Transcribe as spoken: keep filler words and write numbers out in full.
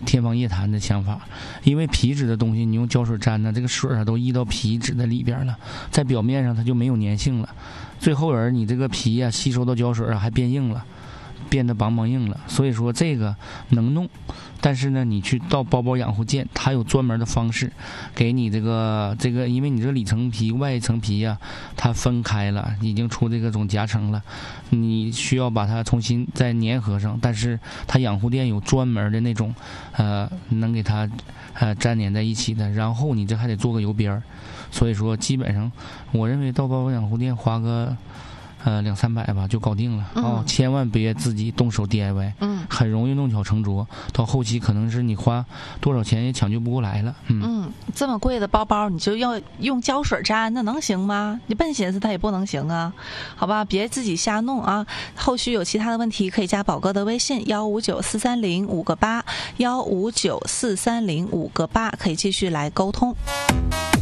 天方夜谭的想法，因为皮脂的东西你用胶水粘呢，这个水啊都溢到皮脂的里边了，在表面上它就没有粘性了，最后人你这个皮啊吸收到胶水啊还变硬了，变得梆梆硬了。所以说这个能弄，但是呢你去到包包养护店，它有专门的方式给你这个这个，因为你这里层皮外层皮呀、啊、它分开了，已经出这个种夹层了，你需要把它重新再粘合上，但是它养护店有专门的那种呃能给它呃粘连在一起的，然后你这还得做个油边儿。所以说基本上我认为到包包养护店花个呃两三百吧就搞定了、嗯、哦，千万别自己动手 D I Y， 嗯，很容易弄巧成拙，到后期可能是你花多少钱也抢救不过来了。嗯嗯，这么贵的包包你就要用胶水粘，那能行吗？你笨寻思它也不能行啊，好吧，别自己瞎弄啊。后续有其他的问题可以加宝哥的微信幺五九四三零五个八幺五九四三零五个八，可以继续来沟通。